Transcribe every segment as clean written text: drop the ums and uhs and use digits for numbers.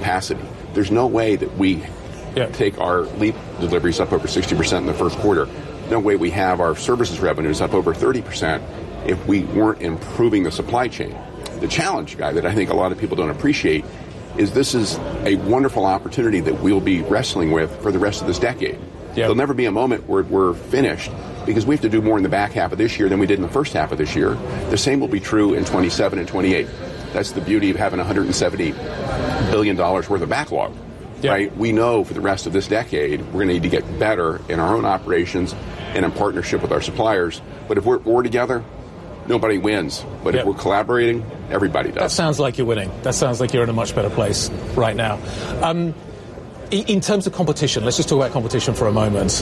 capacity. There's no way that we take our LEAP deliveries up over 60% in the first quarter. No way we have our services revenues up over 30% if we weren't improving the supply chain. The challenge, Guy, that I think a lot of people don't appreciate is this is a wonderful opportunity that we'll be wrestling with for the rest of this decade. Yep. There'll never be a moment where we're finished because we have to do more in the back half of this year than we did in the first half of this year. The same will be true in 27 and 28. That's the beauty of having $170 billion worth of backlog. Yep. Right? We know for the rest of this decade we're going to need to get better in our own operations and in partnership with our suppliers. But if we're together, nobody wins. But if we're collaborating, everybody does. That sounds like you're winning. That sounds like you're in a much better place right now. In terms of competition, let's just talk about competition for a moment.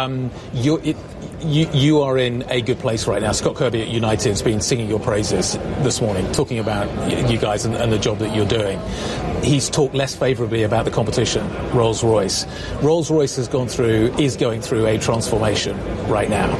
You are in a good place right now. Scott Kirby at United has been singing your praises this morning, talking about you guys and the job that you're doing. He's talked less favourably about the competition, Rolls-Royce. Rolls-Royce is going through a transformation right now.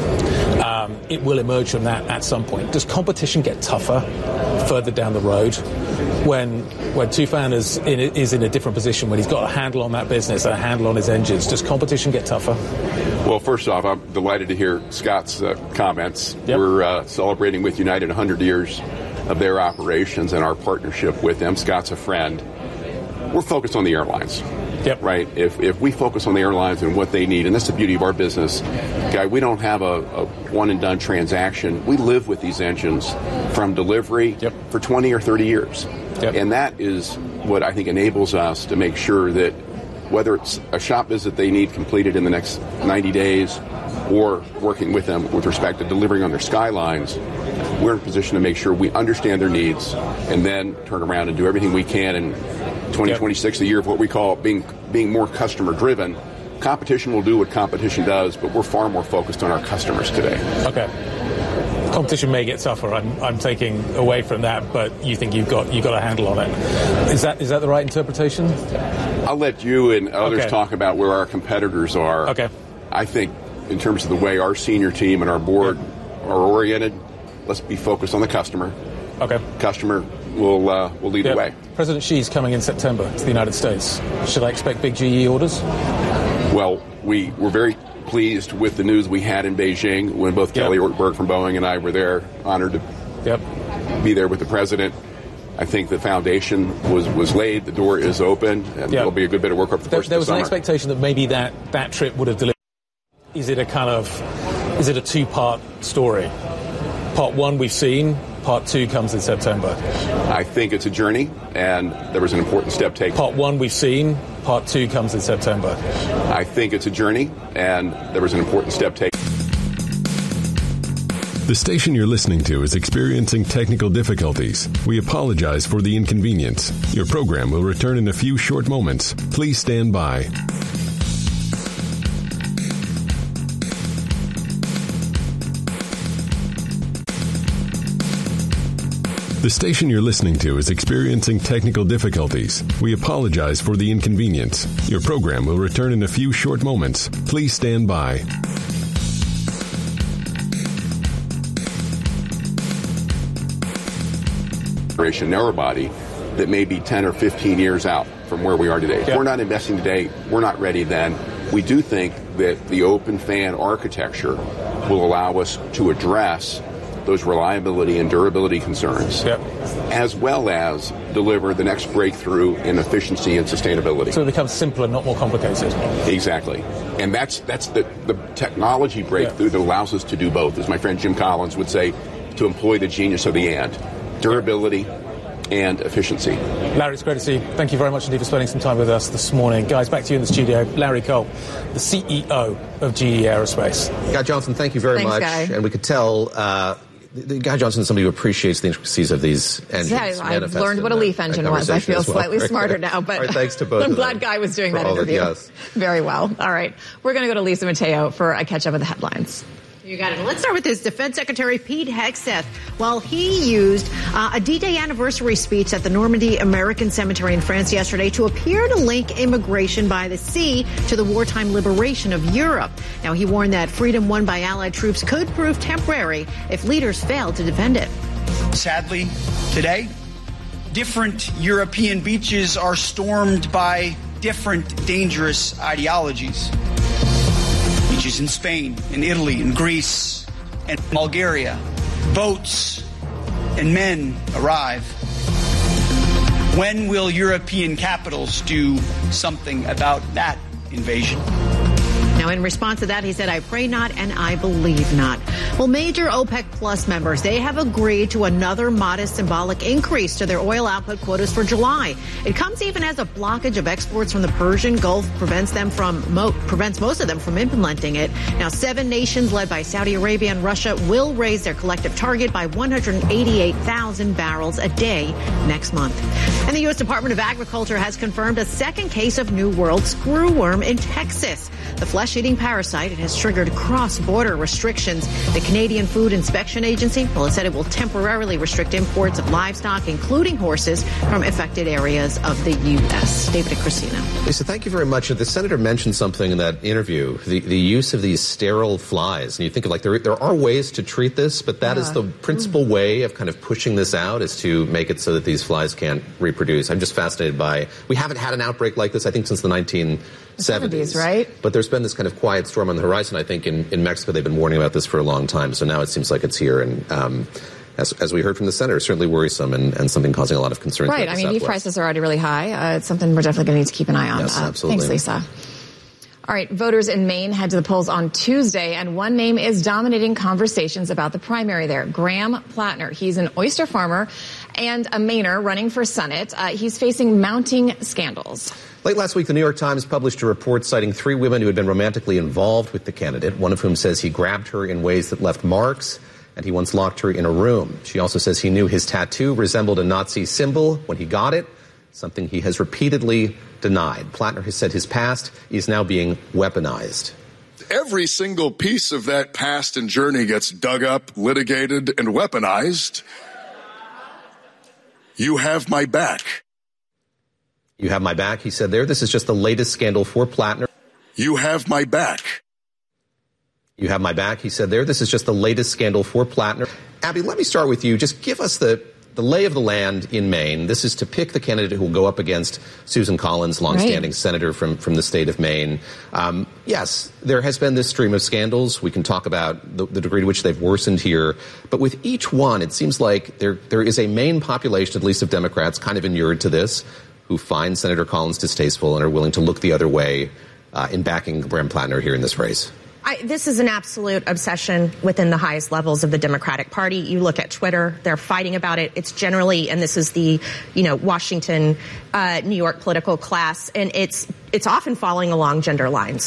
It will emerge from that at some point. Does competition get tougher further down the road? When Tufan is in a different position, when he's got a handle on that business, a handle on his engines, does competition get tougher? Well, first off, I'm delighted to hear Scott's comments. Yep. We're celebrating with United 100 years of their operations and our partnership with them. Scott's a friend. We're focused on the airlines. Yep. Right? If we focus on the airlines and what they need, and that's the beauty of our business, Guy, we don't have a one-and-done transaction. We live with these engines from delivery for 20 or 30 years. Yep. And that is what I think enables us to make sure that whether it's a shop visit they need completed in the next 90 days or working with them with respect to delivering on their skylines, we're in a position to make sure we understand their needs and then turn around and do everything we can in 2026, the year of what we call being more customer-driven. Competition will do what competition does, but we're far more focused on our customers today. Okay. Competition may get tougher. I'm taking away from that, but you think you've got a handle on it. Is that the right interpretation? I'll let you and others talk about where our competitors are. Okay. I think in terms of the way our senior team and our board are oriented, let's be focused on the customer. Okay. Customer will lead the way. President Xi's coming in September to the United States. Should I expect big GE orders? Well, we were very pleased with the news we had in Beijing when both Kelly Ortberg from Boeing and I were there, honored to be there with the president. I think the foundation was laid, the door is open, and there'll be a good bit of work over the course of the summer. There was an expectation that maybe that trip would have delivered. Is it a two-part story? Part one we've seen, part two comes in September. I think it's a journey, and there was an important step taken. Part one we've seen, part two comes in September. I think it's a journey, and there was an important step taken. The station you're listening to is experiencing technical difficulties. We apologize for the inconvenience. Your program will return in a few short moments. Please stand by. The station you're listening to is experiencing technical difficulties. We apologize for the inconvenience. Your program will return in a few short moments. Please stand by. Narrow body that may be 10 or 15 years out from where we are today. If we're not investing today, we're not ready then. We do think that the open fan architecture will allow us to address those reliability and durability concerns, as well as deliver the next breakthrough in efficiency and sustainability. So it becomes simpler, not more complicated. Exactly. And that's the technology breakthrough that allows us to do both, as my friend Jim Collins would say, to employ the genius of the and. Durability and efficiency. Larry, it's great to see you. Thank you very much indeed for spending some time with us this morning. Guys, back to you in the studio. Larry Culp, the CEO of GE Aerospace. Guy Johnson, thank you very much. Guy. And we could tell Guy Johnson is somebody who appreciates the intricacies of these engines. Yeah, I've learned what a LEAF engine was. I feel slightly smarter now, but right, thanks to both I'm glad Guy was doing that interview. Very well. All right. We're going to go to Lisa Mateo for a catch-up of the headlines. You got it. Let's start with this. Defense Secretary Pete Hegseth. While he used a D-Day anniversary speech at the Normandy American Cemetery in France yesterday to appear to link immigration by the sea to the wartime liberation of Europe. Now, he warned that freedom won by Allied troops could prove temporary if leaders failed to defend it. Sadly, today, different European beaches are stormed by different dangerous ideologies. Beaches in Spain, in Italy, in Greece, and Bulgaria. Boats and men arrive. When will European capitals do something about that invasion? Now, in response to that, he said, I pray not and I believe not. Well, major OPEC Plus members, they have agreed to another modest symbolic increase to their oil output quotas for July. It comes even as a blockage of exports from the Persian Gulf prevents most of them from implementing it. Now, 7 nations led by Saudi Arabia and Russia will raise their collective target by 188,000 barrels a day next month. And the U.S. Department of Agriculture has confirmed a second case of New World screwworm in Texas. The flesh-eating parasite, it has triggered cross-border restrictions. The Canadian Food Inspection Agency, well, it said it will temporarily restrict imports of livestock, including horses, from affected areas of the U.S. David and Christina. Lisa, thank you very much. The senator mentioned something in that interview, the use of these sterile flies. And you think of there are ways to treat this, but that is the principal way of kind of pushing this out, is to make it so that these flies can't reproduce. I'm just fascinated by, we haven't had an outbreak like this, I think, since the 1970s, right? But there's been this kind of quiet storm on the horizon. I think in Mexico they've been warning about this for a long time. So now it seems like it's here. And as we heard from the senator, certainly worrisome and something causing a lot of concern. Right. I mean, beef prices are already really high. It's something we're definitely going to need to keep an eye on. Yes, absolutely. Thanks, Lisa. All right, voters in Maine head to the polls on Tuesday, and one name is dominating conversations about the primary there, Graham Plattner. He's an oyster farmer and a Mainer running for Senate. He's facing mounting scandals. Late last week, the New York Times published a report citing 3 women who had been romantically involved with the candidate, one of whom says he grabbed her in ways that left marks, and he once locked her in a room. She also says he knew his tattoo resembled a Nazi symbol when he got it, something he has repeatedly denied. Plattner has said his past is now being weaponized. Every single piece of that past and journey gets dug up, litigated, and weaponized. You have my back. You have my back, he said there. This is just the latest scandal for Plattner. You have my back. You have my back, he said there. This is just the latest scandal for Plattner. Abby, let me start with you. Just give us the lay of the land in Maine. This is to pick the candidate who will go up against Susan Collins, longstanding senator from the state of Maine. Yes, there has been this stream of scandals. We can talk about the degree to which they've worsened here. But with each one, it seems like there is a Maine population, at least of Democrats, kind of inured to this, who find Senator Collins distasteful and are willing to look the other way in backing Graham Plattner here in this race. This is an absolute obsession within the highest levels of the Democratic Party. You look at Twitter, they're fighting about it. It's generally, and this is the, Washington, New York political class, and it's often following along gender lines.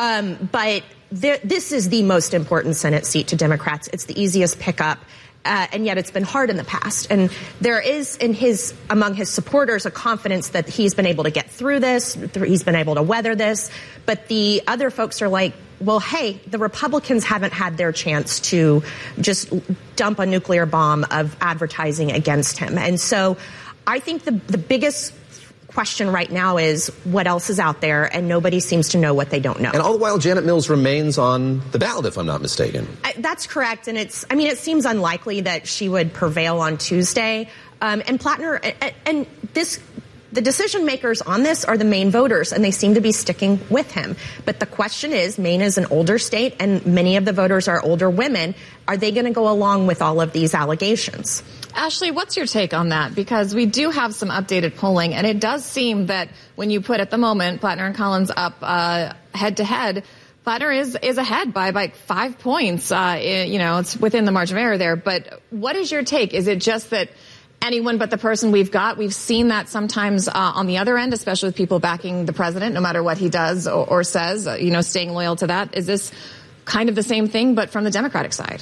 But this is the most important Senate seat to Democrats. It's the easiest pickup. And yet it's been hard in the past. And there is among his supporters a confidence that he's been able to get through this. He's been able to weather this. But the other folks are like, well, hey, the Republicans haven't had their chance to just dump a nuclear bomb of advertising against him. And so I think the biggest question right now is what else is out there, and nobody seems to know what they don't know. And all the while, Janet Mills remains on the ballot, if I'm not mistaken. That's correct, and it seems unlikely that she would prevail on Tuesday. And Plattner, and the decision makers on this are the Maine voters, and they seem to be sticking with him. But the question is, Maine is an older state, and many of the voters are older women. Are they going to go along with all of these allegations? Ashley, what's your take on that? Because we do have some updated polling, and it does seem that when you put at the moment Plattner and Collins up head to head, Plattner is ahead by like 5 points. It's within the margin of error there. But what is your take? Is it just that anyone but the person we've got? We've seen that sometimes on the other end, especially with people backing the president, no matter what he does or says, staying loyal to that. Is this kind of the same thing, but from the Democratic side?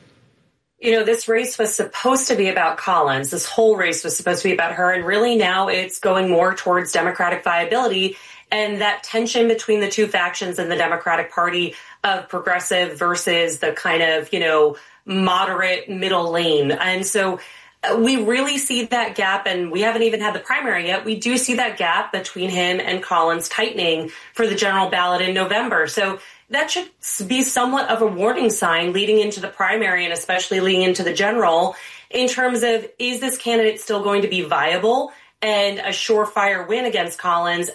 This race was supposed to be about Collins. This whole race was supposed to be about her. And really now it's going more towards Democratic viability and that tension between the two factions in the Democratic Party of progressive versus the kind of, moderate middle lane. And so we really see that gap, and we haven't even had the primary yet. We do see that gap between him and Collins tightening for the general ballot in November. So that should be somewhat of a warning sign leading into the primary and especially leading into the general. in terms of, is this candidate still going to be viable and a surefire win against Collins?